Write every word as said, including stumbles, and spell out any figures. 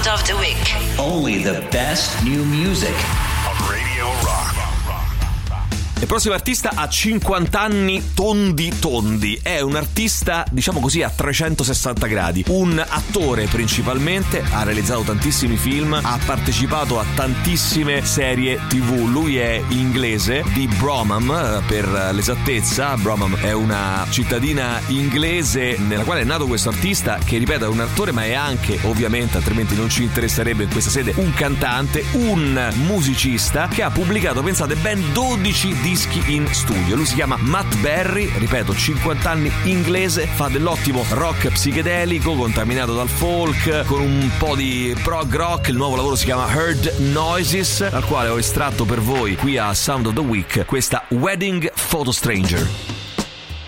Sound of the Week. Only the best new music. On Radio Rock. Il prossimo artista ha cinquanta anni tondi tondi, è un artista diciamo così a trecentosessanta gradi, un attore principalmente, ha realizzato tantissimi film, ha partecipato a tantissime serie tv, lui è inglese, di Bromham per l'esattezza. Bromham è una cittadina inglese nella quale è nato questo artista che, ripeto, è un attore ma è anche, ovviamente altrimenti non ci interesserebbe in questa sede, un cantante, un musicista che ha pubblicato, pensate, ben dodici dischi in studio. Lui si chiama Matt Berry, ripeto, cinquanta anni, inglese, fa dell'ottimo rock psichedelico contaminato dal folk con un po' di prog rock. Il nuovo lavoro si chiama Heard Noises, dal quale ho estratto per voi qui a Sound of the Week questa Wedding Photo Stranger.